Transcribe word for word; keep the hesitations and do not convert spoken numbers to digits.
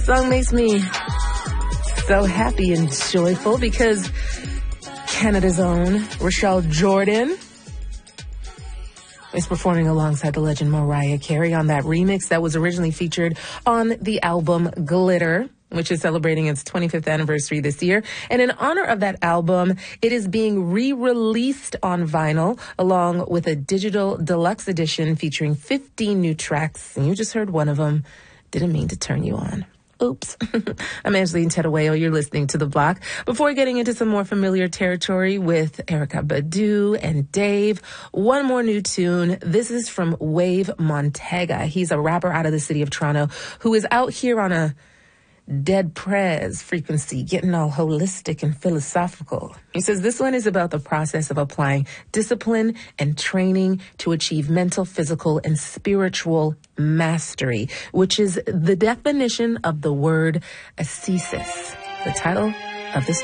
Song makes me so happy and joyful because Canada's own Rochelle Jordan is performing alongside the legend Mariah Carey on that remix that was originally featured on the album Glitter, which is celebrating its twenty-fifth anniversary this year. And in honor of that album, it is being re-released on vinyl along with a digital deluxe edition featuring fifteen new tracks. And you just heard one of them. Didn't mean to turn you on. Oops. I'm Angeline Tedawayo. You're listening to The Block. Before getting into some more familiar territory with Erykah Badu and Dave, one more new tune. This is from Wave Montega. He's a rapper out of the city of Toronto who is out here on a dead prez frequency, getting all holistic and philosophical. He says this one is about the process of applying discipline and training to achieve mental, physical, and spiritual mastery, which is the definition of the word ascesis, the title of this